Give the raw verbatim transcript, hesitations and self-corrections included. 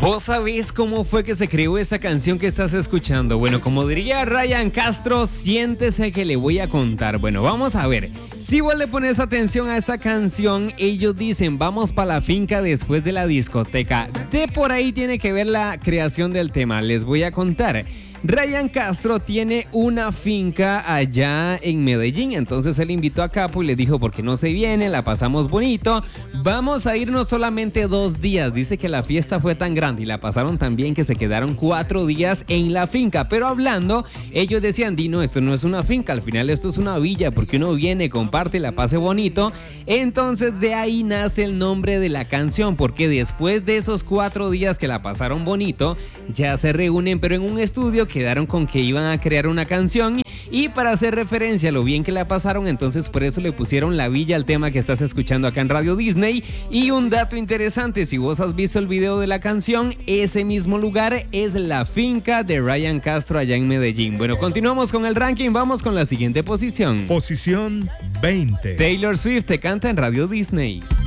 ¿Vos sabés cómo fue que se creó esta canción que estás escuchando? Bueno, como diría Ryan Castro, siéntese que le voy a contar. Bueno, vamos a ver. Si vos le pones atención a esta canción, ellos dicen, vamos para la finca después de la discoteca. De por ahí tiene que ver la creación del tema, les voy a contar. Ryan Castro tiene una finca allá en Medellín, entonces él invitó a Capo y le dijo, ¿por qué no se viene? La pasamos bonito, vamos a irnos solamente dos días. Dice que la fiesta fue tan grande y la pasaron tan bien que se quedaron cuatro días en la finca, pero hablando, ellos decían, Dino, esto no es una finca, al final esto es una villa, porque uno viene, comparte, la pase bonito. Entonces de ahí nace el nombre de la canción, porque después de esos cuatro días que la pasaron bonito, ya se reúnen, pero en un estudio quedaron con que iban a crear una canción y para hacer referencia a lo bien que la pasaron, entonces por eso le pusieron la villa al tema que estás escuchando acá en Radio Disney. Y un dato interesante, si vos has visto el video de la canción, ese mismo lugar es la finca de Ryan Castro allá en Medellín. Bueno, continuamos con el ranking, vamos con la siguiente posición. Posición veinte. Taylor Swift te canta en Radio Disney.